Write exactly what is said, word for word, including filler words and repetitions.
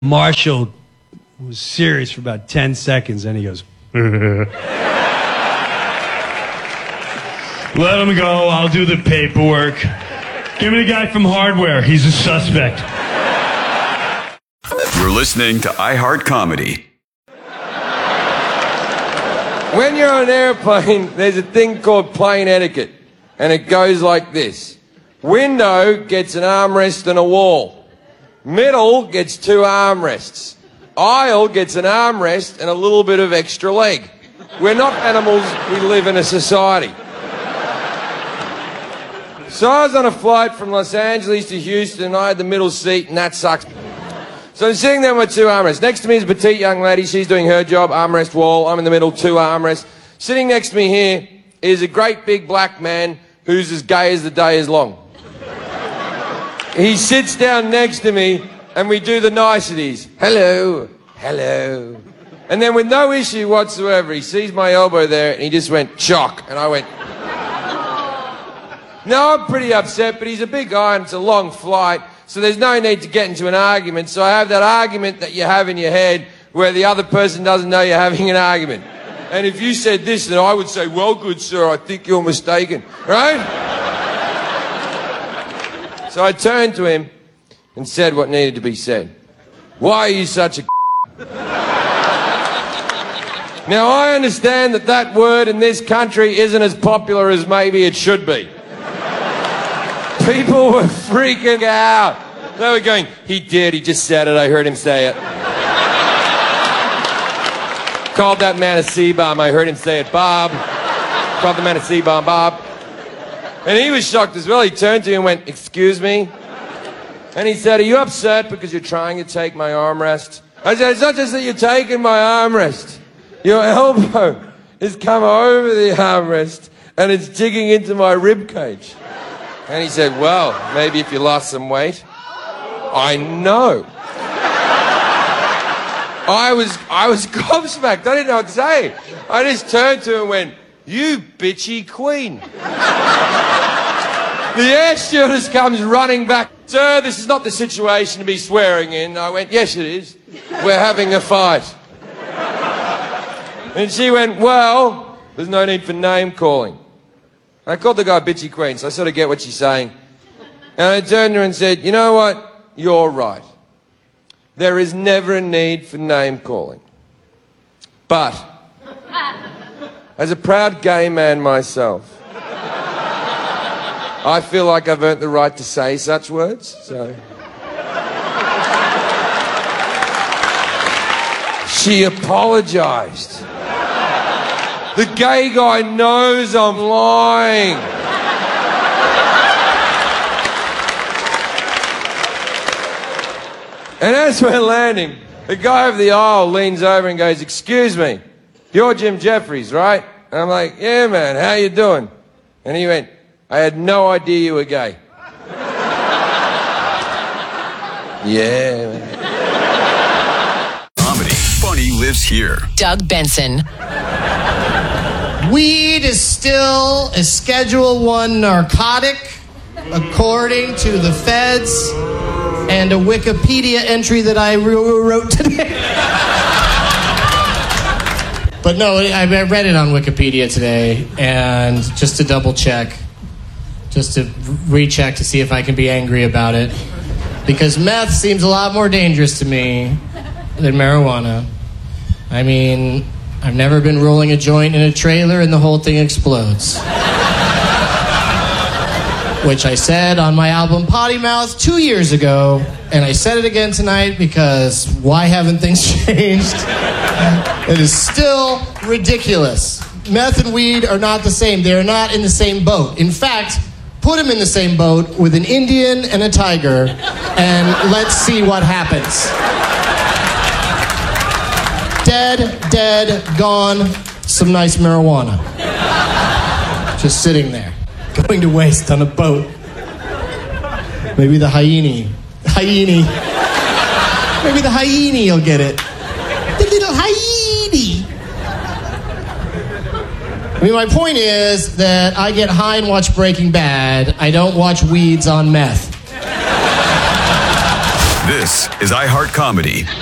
Marshall was serious for about ten seconds, and he goes, "Let him go. I'll do the paperwork. Give me the guy from Hardware. He's a suspect." You're listening to iHeart Comedy. When you're on an airplane, there's a thing called plane etiquette, and it goes like this. Window gets an armrest and a wall. Middle gets two armrests. Aisle gets an armrest and a little bit of extra leg. We're not animals, we live in a society. So I was on a flight from Los Angeles to Houston, and I had the middle seat, and that sucks. So I'm sitting there with two armrests. Next to me is a petite young lady. She's doing her job, armrest wall. I'm in the middle, two armrests. Sitting next to me here is a great big black man who's as gay as the day is long. He sits down next to me, and we do the niceties. Hello, hello. And then with no issue whatsoever, he sees my elbow there, and he just went, chock. And I went... No, I'm pretty upset, but he's a big guy, and it's a long flight, so there's no need to get into an argument. So I have that argument that you have in your head where the other person doesn't know you're having an argument. And if you said this, then I would say, well, good sir, I think you're mistaken. Right? So I turned to him and said what needed to be said. Why are you such a Now, I understand that that word in this country isn't as popular as maybe it should be. People were freaking out. They were going, he did, he just said it, I heard him say it. Called that man a C-bomb, I heard him say it, Bob. Called the man a C-bomb, Bob. And he was shocked as well. He turned to me and went, excuse me? And he said, are you upset because you're trying to take my armrest? I said, it's not just that you're taking my armrest. Your elbow has come over the armrest and it's digging into my rib cage. And he said, well, maybe if you lost some weight. I know. I was, I was gobsmacked. I didn't know what to say. I just turned to him and went, you bitchy queen. The air stewardess comes running back. Sir, this is not the situation to be swearing in. I went, yes, it is. We're having a fight. And she went, well, there's no need for name calling. I called the guy bitchy queen, so I sort of get what she's saying. And I turned to her and said, you know what? You're right. There is never a need for name calling. But, as a proud gay man myself, I feel like I've earned the right to say such words, so... She apologized. The gay guy knows I'm lying. And as we're landing, the guy over the aisle leans over and goes, excuse me, you're Jim Jeffries, right? And I'm like, yeah, man, how you doing? And he went, I had no idea you were gay. Yeah, man. Comedy. Funny lives here. Doug Benson. Weed is still a Schedule One narcotic, according to the feds and a Wikipedia entry that I wrote today. But no, I read it on Wikipedia today, and just to double check, just to recheck to see if I can be angry about it, because meth seems a lot more dangerous to me than marijuana. I mean, I've never been rolling a joint in a trailer and the whole thing explodes. Which I said on my album Potty Mouth two years ago, and I said it again tonight because why haven't things changed? It is still ridiculous. Meth and weed are not the same. They are not in the same boat. In fact, put them in the same boat with an Indian and a tiger, and let's see what happens. Dead, dead, gone, some nice marijuana. Just sitting there, going to waste on a boat. Maybe the hyena. Hyena. Maybe the hyena will get it. The little hyena. I mean, my point is that I get high and watch Breaking Bad. I don't watch weeds on meth. This is iHeart Comedy.